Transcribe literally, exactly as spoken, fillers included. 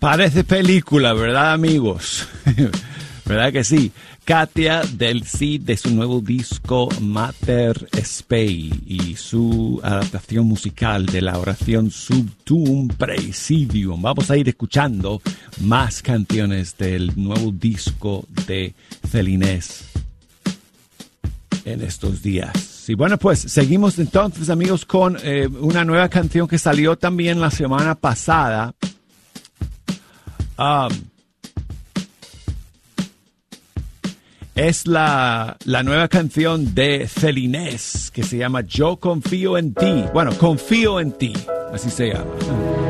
Parece película, ¿verdad, amigos? ¿Verdad que sí? Katia Del Cid, de su nuevo disco Mater Spei y su adaptación musical de la oración Sub Tuum Praesidium. Vamos a ir escuchando más canciones del nuevo disco de Felinés en estos días. Y bueno, pues seguimos entonces, amigos, con eh, una nueva canción que salió también la semana pasada. Um, es la, la nueva canción de Felinés que se llama Yo Confío en Ti. Bueno, Confío en Ti, así se llama.